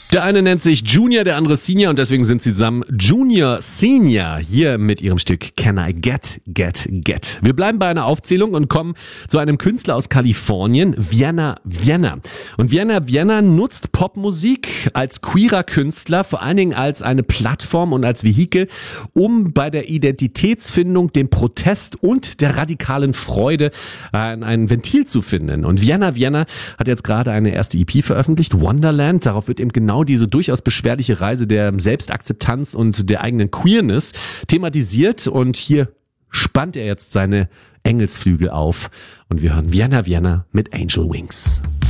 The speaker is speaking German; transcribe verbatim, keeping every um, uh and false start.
Der eine nennt sich Junior, der andere Senior und deswegen sind sie zusammen Junior Senior hier mit ihrem Stück Can I Get, Get, Get. Wir bleiben bei einer Aufzählung und kommen zu einem Künstler aus Kalifornien, Vienna Vienna. Und Vienna Vienna nutzt Popmusik als queerer Künstler, vor allen Dingen als eine Plattform und als Vehikel, um bei der Identitätsfindung, dem Protest und der radikalen Freude ein, ein Ventil zu finden. Und Vienna Vienna hat jetzt gerade eine erste E P veröffentlicht, Wonderland. Darauf wird eben genau diese durchaus beschwerliche Reise der Selbstakzeptanz und der eigenen Queerness thematisiert. Und hier spannt er jetzt seine Engelsflügel auf und wir hören Vienna Vienna mit Angel Wings.